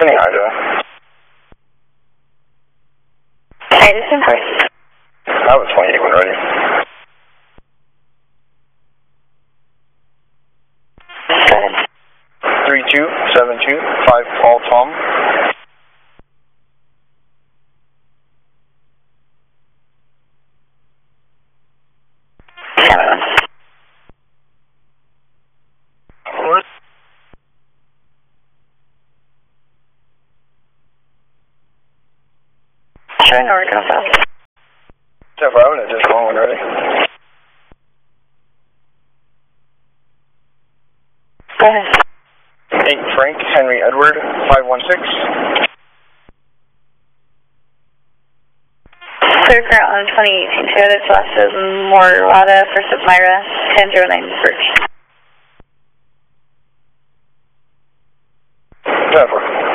Sending Ida. Hey, this is first. That was 28 when ready. Go ahead. 32725, call Tom. What? Sure, no, we're going fast. Step out and just call when ready. Go ahead. 8 Frank Henry Edward 516. Clear current on 2018 Toyota Celeste Morada for Myra 1009 Birch. Never.